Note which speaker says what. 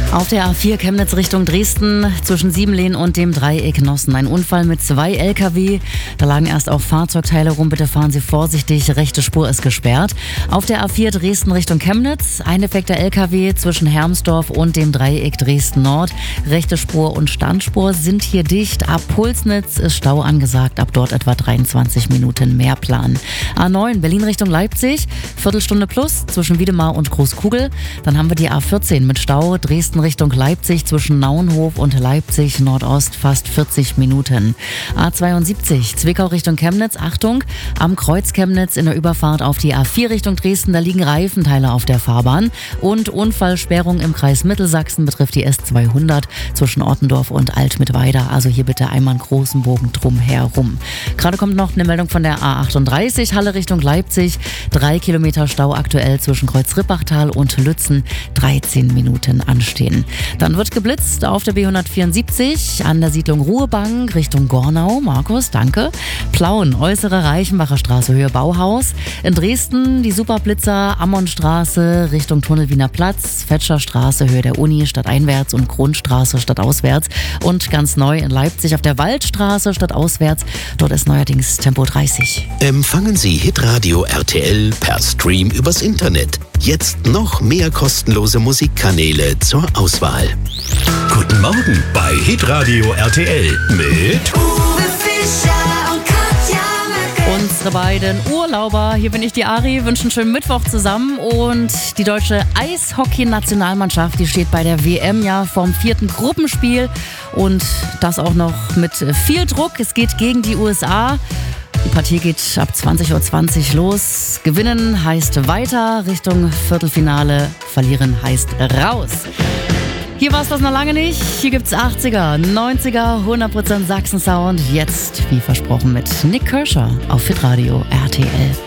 Speaker 1: Auf der A4 Chemnitz Richtung Dresden zwischen Siebenlehn und dem Dreieck Nossen. Ein Unfall mit 2 LKW. Da lagen erst auch Fahrzeugteile rum. Bitte fahren Sie vorsichtig. Rechte Spur ist gesperrt. Auf der A4 Dresden Richtung Chemnitz. Ein defekter LKW zwischen Hermsdorf und dem Dreieck Dresden Nord. Rechte Spur und Standspur sind hier dicht. Ab Pulsnitz ist Stau angesagt. Ab dort etwa 23 Minuten mehr Plan. A9 Berlin Richtung Leipzig. Viertelstunde plus zwischen Wiedemar und Großkugel. Dann haben wir die A14 mit Stau. Dresden Richtung Leipzig zwischen Nauenhof und Leipzig Nordost fast 40 Minuten. A72 Zwickau Richtung Chemnitz, Achtung, am Kreuz Chemnitz in der Überfahrt auf die A4 Richtung Dresden, da liegen Reifenteile auf der Fahrbahn. Und Unfallsperrung im Kreis Mittelsachsen betrifft die S200 zwischen Ottendorf und Altmittweida. Also hier bitte einmal einen großen Bogen drumherum. Gerade kommt noch eine Meldung von der A38 Halle Richtung Leipzig. 3 Kilometer Stau aktuell zwischen Kreuz-Rippachtal und Lützen. 13 Minuten anstehen. Dann wird geblitzt auf der B174 an der Siedlung Ruhebank Richtung Gornau. Markus, danke. Plauen, äußere Reichenbacher Straße, Höhe Bauhaus. In Dresden die Superblitzer Ammonstraße Richtung Tunnel Wiener Platz. Fetscherstraße, Höhe der Uni stadteinwärts und Grundstraße stadtauswärts. Und ganz neu in Leipzig auf der Waldstraße stadtauswärts. Dort ist neuerdings Tempo 30.
Speaker 2: Empfangen Sie Hitradio RTL per Stream übers Internet. Jetzt noch mehr kostenlose Musikkanäle zur Auswahl.
Speaker 3: Guten Morgen bei Hitradio RTL mit
Speaker 4: Uwe Fischer und Katja Möcke.
Speaker 1: Unsere beiden Urlauber, hier bin ich, die Ari, wünschen einen schönen Mittwoch zusammen. Und die deutsche Eishockey-Nationalmannschaft, die steht bei der WM ja vorm 4. Gruppenspiel. Und das auch noch mit viel Druck. Es geht gegen die USA. Die Partie geht ab 20:20 Uhr los. Gewinnen heißt weiter Richtung Viertelfinale. Verlieren heißt raus. Hier war es das noch lange nicht. Hier gibt's 80er, 90er, 100% Sachsen-Sound. Jetzt, wie versprochen, mit Nick Kershaw auf Hitradio RTL.